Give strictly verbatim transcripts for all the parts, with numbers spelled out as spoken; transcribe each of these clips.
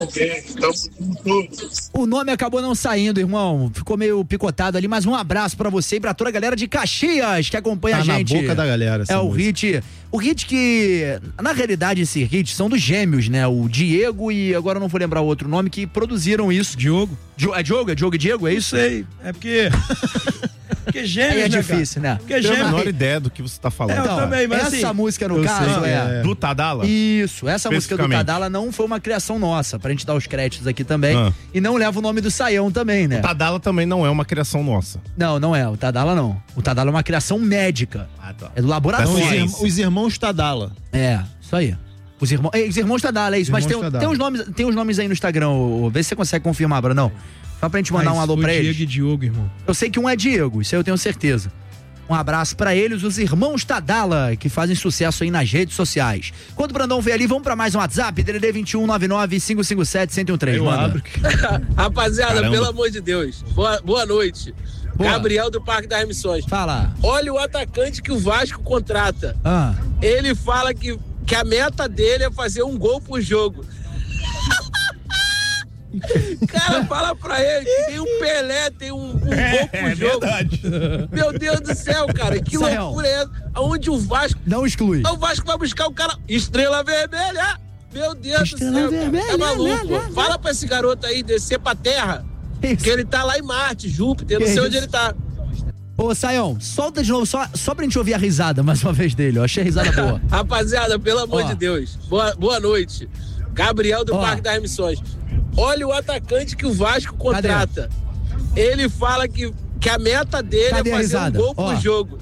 O nome acabou não saindo, irmão. Ficou meio picotado ali, mas um abraço pra você e pra toda a galera de Caxias que acompanha tá a gente. Na boca da galera. É o música. hit. O hit que, na realidade, esse hit são dos gêmeos, né? O Diego e agora eu não vou lembrar o outro nome que produziram isso. Diogo. Di- é Diogo? É Diogo e Diego? É isso? Não sei. É porque. Porque gêmeos, Aí é né, difícil, cara? né? Porque Eu tenho a gêmeos. menor ideia do que você tá falando. É, eu Então, também, mas essa assim, música, no eu caso, sei, é... é. Do Tadala? Isso, essa música do Especificamente. Tadala não foi uma criação nossa, pra gente dar os créditos aqui também. Ah. E não leva o nome do Saião também, né? O Tadala também não é uma criação nossa. Não, não é. O Tadala não. O Tadala é uma criação médica. Ah, tá. É do laboratório. Da Os, ciência. irm- os irmãos Tadala. É, isso aí. Os irmãos, é, os irmãos Tadala, é isso. Os Mas tem, irmãos tem, Tadala. uns nomes, tem uns nomes aí no Instagram. ô, ô, Vê se você consegue confirmar, Brandão. Só pra gente mandar Mas um alô foi pra Diego eles. e Diogo, irmão. Eu sei que um é Diego, isso aí eu tenho certeza. Um abraço pra eles, os irmãos Tadala, que fazem sucesso aí nas redes sociais. Quando o Brandão vem ali, vamos pra mais um WhatsApp, D D D vinte e um, nove nove, cinco cinco sete, um zero um três. Eu Manda. abro. Rapaziada, Caramba. pelo amor de Deus, boa, boa noite. Boa. Gabriel do Parque das Missões. Fala. Olha o atacante que o Vasco contrata. Ah. Ele fala que, que a meta dele é fazer um gol por jogo. Cara, fala pra ele que tem um Pelé, tem um, um gol por É jogo. verdade. Meu Deus do céu, cara, que Israel. loucura é essa? Aonde o Vasco... Não exclui. O Vasco vai buscar o cara... Estrela Vermelha! Meu Deus Estrela do céu, cara. Vermelha, É maluco. né, né, né. Fala pra esse garoto aí descer pra terra, Isso. que ele tá lá em Marte, Júpiter, não Que sei isso? onde ele tá. Ô, Saião, solta de novo, só, só pra gente ouvir a risada mais uma vez dele. Eu achei a risada boa. Rapaziada, pelo amor Ó. de Deus, boa, boa noite. Gabriel do Ó. Parque das Missões. Olha o atacante que o Vasco contrata. Ele fala que, que a meta dele Cadê é a fazer risada? um gol Ó. por jogo.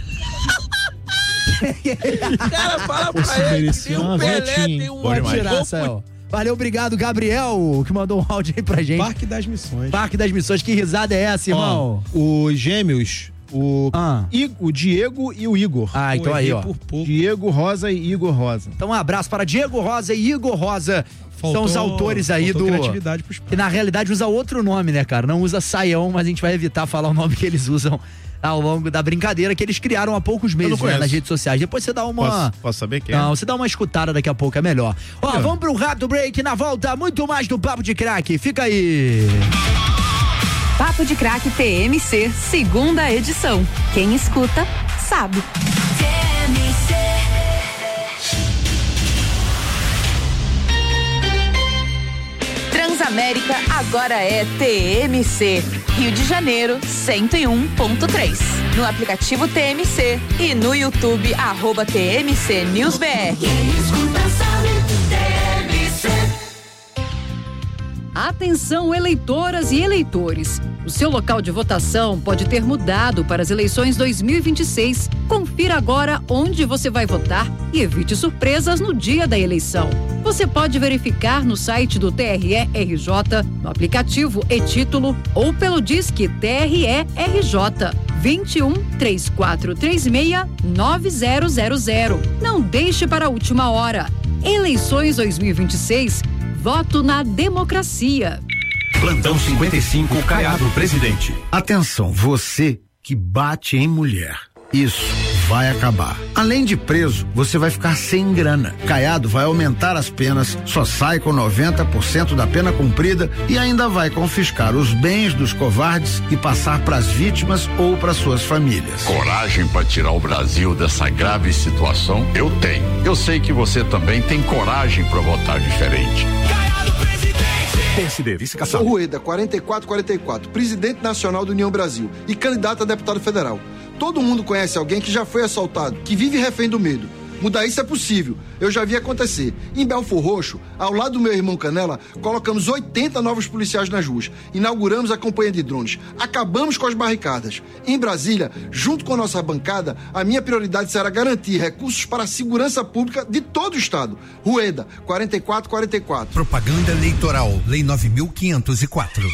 Cara, fala Pô, se pra ele que merecia tem um uma Pelé, voltinha, tem um Bom demais. Tirar, gol por Saião. Valeu, obrigado, Gabriel, que mandou um áudio aí pra gente. Parque das Missões. Parque das Missões, que risada é essa, irmão? Ó, os gêmeos, o, Ah. I- o Diego e o Igor. Ah, então Pô, aí, errei ó. por pouco. Diego Rosa e Igor Rosa. Então um abraço para Diego Rosa e Igor Rosa. Faltou- São os autores aí faltou do... criatividade pros Que na realidade usa outro nome, né, cara? Não usa Saião, mas a gente vai evitar falar o nome que eles usam ao longo da brincadeira que eles criaram há poucos meses, né, conheço. nas redes sociais. Depois você dá uma... Posso, posso saber quem é? Não, você dá uma escutada daqui a pouco, é melhor. Ó, Aqui, ó. vamos pro rápido break, na volta, muito mais do Papo de Crack. Fica aí. Papo de Crack T M C, segunda edição. Quem escuta, sabe. Transamérica agora é T M C. Rio de Janeiro, cento e um ponto três. No aplicativo T M C e no YouTube, arroba T M C News B R. Atenção, eleitoras e eleitores. O seu local de votação pode ter mudado para as eleições dois mil e vinte e seis. Confira agora onde você vai votar e evite surpresas no dia da eleição. Você pode verificar no site do T R E R J, no aplicativo e-Título ou pelo Disque T R E R J vinte e um, três quatro três seis, nove zero zero zero. Não deixe para a última hora. Eleições dois mil e vinte e seis. Voto na democracia. Plantão cinquenta e cinco, Caiado, presidente. Atenção, você que bate em mulher. Isso vai acabar. Além de preso, você vai ficar sem grana. Caiado vai aumentar as penas, só sai com noventa por cento da pena cumprida e ainda vai confiscar os bens dos covardes e passar para as vítimas ou para suas famílias. Coragem para tirar o Brasil dessa grave situação? Eu tenho. Eu sei que você também tem coragem para votar diferente. P S D, vice Sou caçado. Rueda, quarenta e quatro quarenta e quatro, presidente nacional do União Brasil e candidato a deputado federal. Todo mundo conhece alguém que já foi assaltado, que vive refém do medo. Mudar isso é possível, eu já vi acontecer. Em Belfor Roxo, ao lado do meu irmão Canela, colocamos oitenta novos policiais nas ruas, inauguramos a campanha de drones, acabamos com as barricadas. Em Brasília, junto com a nossa bancada, a minha prioridade será garantir recursos para a segurança pública de todo o estado. Rueda, quarenta e quatro quarenta e quatro. Propaganda eleitoral, Lei nove mil quinhentos e quatro.